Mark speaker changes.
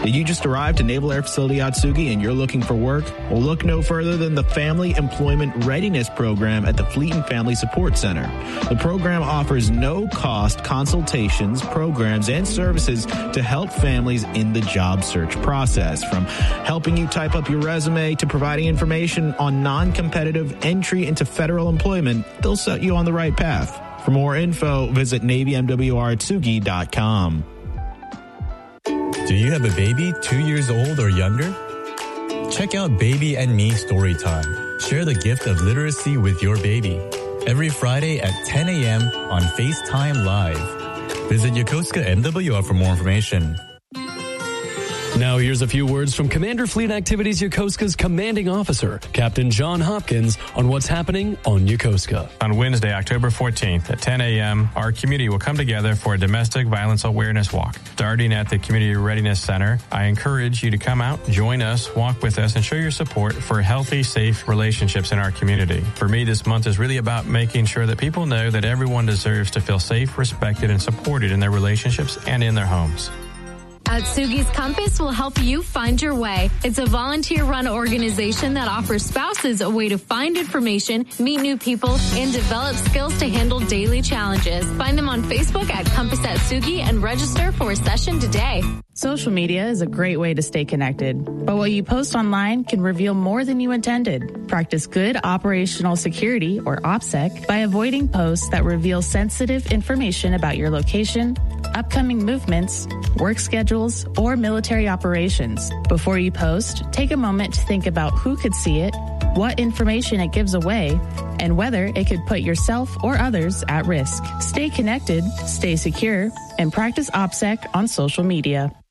Speaker 1: Did you just arrive to Naval Air Facility Atsugi and you're looking for work? Well, look no further than the Family Employment Readiness Program at the Fleet and Family Support Center. The program offers no-cost consultations, programs, and services to help families in the job search process. From helping you type up your resume to providing information on non-competitive entry into federal employment, they'll set you on the right path. For more info, visit NavyMWRatsugi.com.
Speaker 2: Do you have a baby 2 years old or younger? Check out Baby and Me Storytime. Share the gift of literacy with your baby. Every Friday at 10 a.m. on FaceTime Live. Visit Yokosuka MWR for more information.
Speaker 3: Now here's a few words from Commander Fleet Activities Yokosuka's commanding officer, Captain John Hopkins, on what's happening on Yokosuka.
Speaker 4: On Wednesday, October 14th at 10 a.m., our community will come together for a domestic violence awareness walk. Starting at the Community Readiness Center, I encourage you to come out, join us, walk with us, and show your support for healthy, safe relationships in our community. For me, this month is really about making sure that people know that everyone deserves to feel safe, respected, and supported in their relationships and in their homes.
Speaker 5: Atsugi's Compass will help you find your way. It's a volunteer-run organization that offers spouses a way to find information, meet new people, and develop skills to handle daily challenges. Find them on Facebook at Compass Atsugi and register for a session today.
Speaker 6: Social media is a great way to stay connected, but what you post online can reveal more than you intended. Practice good operational security, or OPSEC, by avoiding posts that reveal sensitive information about your location, upcoming movements, work schedules, or military operations. Before you post, take a moment to think about who could see it, what information it gives away, and whether it could put yourself or others at risk. Stay connected, stay secure, and practice OPSEC on social media.